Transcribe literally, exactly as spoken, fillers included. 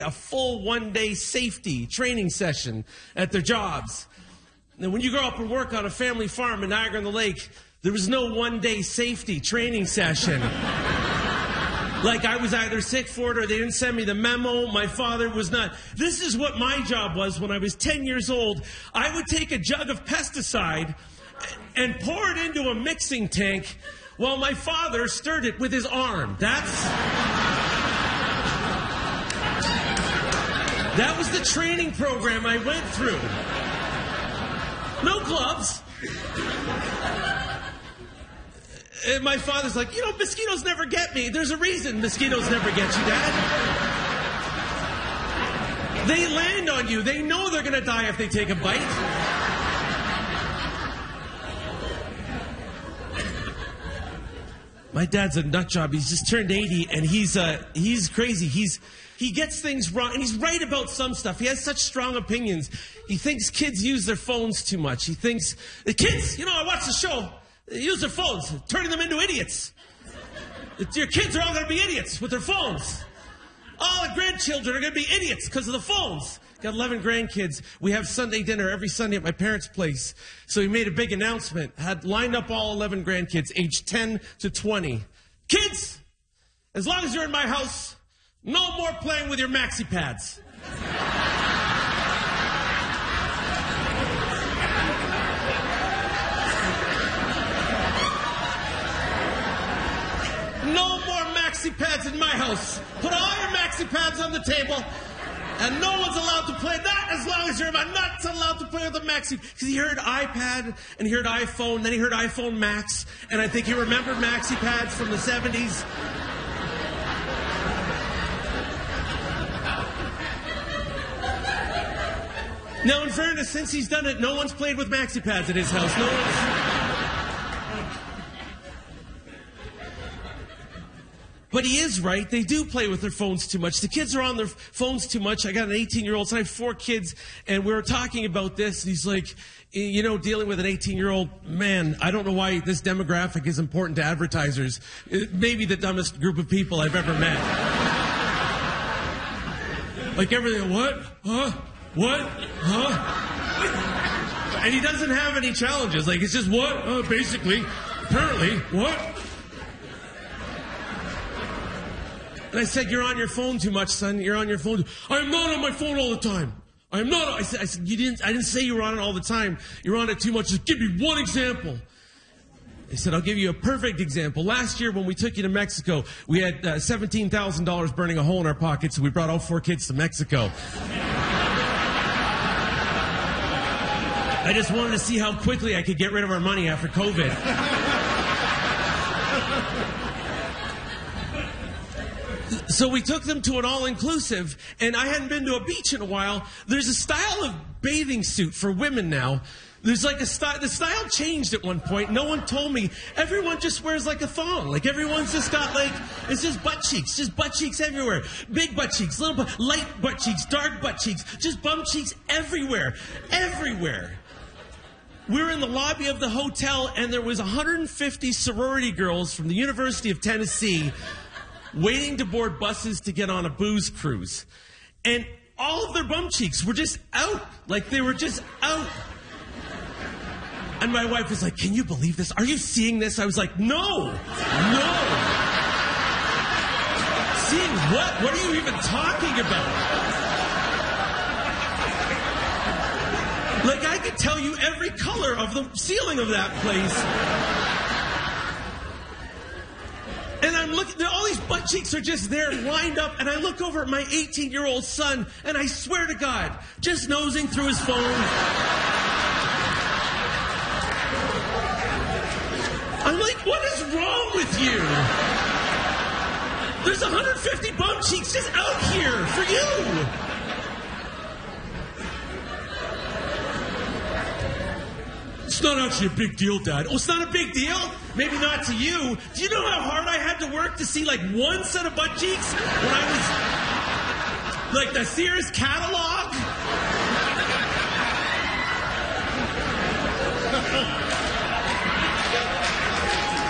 a full one-day safety training session at their jobs. Now, when you grow up and work on a family farm in Niagara-on-the-Lake, there was no one-day safety training session. Like I was either sick for it or they didn't send me the memo. My father was not. This is what my job was when I was ten years old. I would take a jug of pesticide and pour it into a mixing tank while my father stirred it with his arm. That's... That was the training program I went through. No gloves. And my father's like, you know, mosquitoes never get me. There's a reason mosquitoes never get you, Dad. They land on you. They know they're going to die if they take a bite. My dad's a nut job. He's just turned eighty, and he's uh, he's crazy. He's he gets things wrong, and he's right about some stuff. He has such strong opinions. He thinks kids use their phones too much. He thinks the kids, you know, I watch the show. They use their phones, turning them into idiots. Your kids are all going to be idiots with their phones. All the grandchildren are going to be idiots because of the phones. Got eleven grandkids. We have Sunday dinner every Sunday at my parents' place. So he made a big announcement. Had lined up all eleven grandkids, aged ten to twenty. Kids, as long as you're in my house, no more playing with your maxi pads. No more maxi pads in my house. Put all your maxi pads on the table. And no one's allowed to play that as long as you're not allowed to play with the Maxi. Because he heard iPad, and he heard iPhone, then he heard iPhone Max, and I think he remembered Maxi pads from the seventies. Now, in fairness, since he's done it, no one's played with Maxi pads at his house. No one's... But he is right. They do play with their phones too much. The kids are on their phones too much. I got an eighteen-year-old, so I have four kids, and we were talking about this. He's like, you know, dealing with an eighteen-year-old, man, I don't know why this demographic is important to advertisers. It may be the dumbest group of people I've ever met. Like everything, what? Huh? What? Huh? And he doesn't have any challenges. Like, it's just what? Uh, basically, apparently, what? And I said, you're on your phone too much, son. You're on your phone. I'm not on my phone all the time. I'm not. I said, I said, you didn't, I didn't say you were on it all the time. You're on it too much. Just give me one example. He said, I'll give you a perfect example. Last year when we took you to Mexico, we had uh, seventeen thousand dollars burning a hole in our pockets, so we brought all four kids to Mexico. I just wanted to see how quickly I could get rid of our money after COVID. So we took them to an all-inclusive, and I hadn't been to a beach in a while. There's a style of bathing suit for women now. There's like a style, the style changed at one point. No one told me. Everyone just wears like a thong. Like everyone's just got like, it's just butt cheeks, just butt cheeks everywhere. Big butt cheeks, little butt, light butt cheeks, dark butt cheeks, just bum cheeks everywhere, everywhere. We were in the lobby of the hotel, and there was one hundred fifty sorority girls from the University of Tennessee waiting to board buses to get on a booze cruise. And all of their bum cheeks were just out. Like, they were just out. And my wife was like, can you believe this? Are you seeing this? I was like, no. No. Seeing what? What are you even talking about? Like, I could tell you every color of the ceiling of that place. And I'm looking, all these butt cheeks are just there lined up, and I look over at my eighteen-year-old son, and I swear to God, just nosing through his phone. I'm like, what is wrong with you? There's one hundred fifty bum cheeks just out here for you. It's not actually a big deal, Dad. Oh, it's not a big deal? Maybe not to you. Do you know how hard I had to work to see like one set of butt cheeks when I was like the Sears catalog?